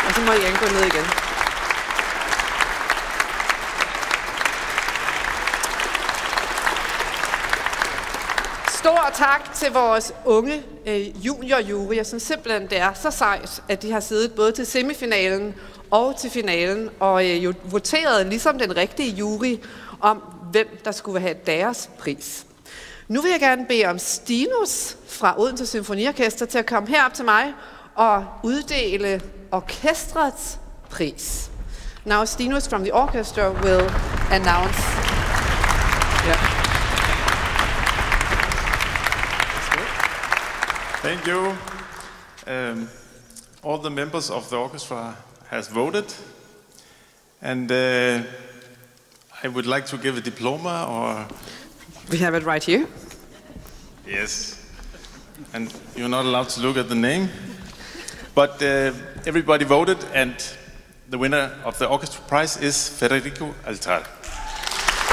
Og så må I gerne gå ned igen. Stor tak til vores unge juniorjury. Jeg synes simpelthen, det er så sejt, at de har siddet både til semifinalen og til finalen, og jo voteret ligesom den rigtige jury om, hvem der skulle have deres pris. Nu vil jeg gerne bede om Stinus fra Odense Symfoniorkester til at komme herop til mig og uddele orkestrets pris. Now Stinus from the orchestra will announce. Yeah. Thank you. All the members of the orchestra has voted, and I would like to give a diploma or... We have it right here. Yes. And you're not allowed to look at the name. But everybody voted, and the winner of the orchestra prize is Federico Altar.